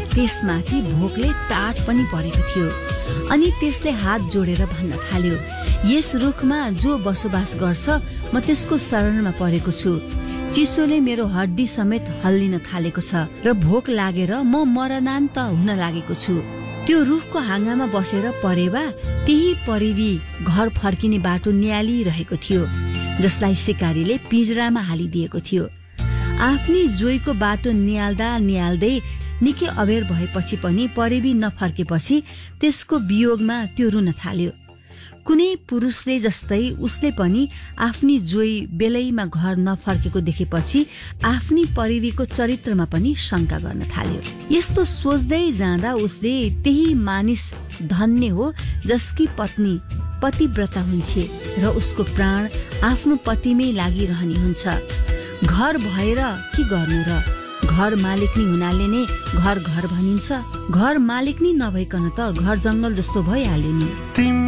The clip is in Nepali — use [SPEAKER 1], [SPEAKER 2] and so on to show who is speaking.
[SPEAKER 1] त्यसमाथि भोकले टाट पनि परेको थियो। अनि त्यसले हात जोडेर भन्न थाल्यो, यस रुखमा जो बसोबास गर्छ म त्यसको शरणमा परेको छु। चिसोले मेरो हड्डी समेत हल्लिन थालेको छ र भोक लागेर म मरणान्त हुन लागेको छु। त्यो रुखको हाँगामा बसेर परेवा त्यही परिवी घर फर्किने बाटो न्यालिरहेको थियो, जसलाई शिकारीले पिंजरामा हालिदिएको थियो। आफ्नी जोईको बाटो नियाल्दै निकै अबेर भएपछि पनि परिवी नफर्केपछि त्यसको वियोगमा त्यो रुन थाल्यो। कुनै पुरुषले जस्तै उसले पनि आफ्नी जोई बेलैमा घर नफर्केको देखेपछि आफ्नी परिवीको चरित्रमा पनि शंका गर्न थाल्यो। यस्तो सोच्दै जाँदा उसले त्यही मानिस धन्य हो जसकी पत्नी पतिव्रता हुन्छ र उसको प्राण आफ्नो पतिमै लागिरहने हुन्छ। घर भएर के गर्नु र? घर मालिकनी हुनाले नै घर भनिन्छ। घर मालिकनी नभइकन त घर जंगल जस्तो भइहाल्यो नि।